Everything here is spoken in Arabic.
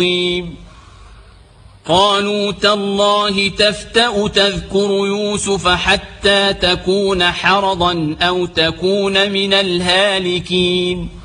قالوا تالله تفتأ تذكر يوسف حتى تكون حرضا أو تكون من الهالكين.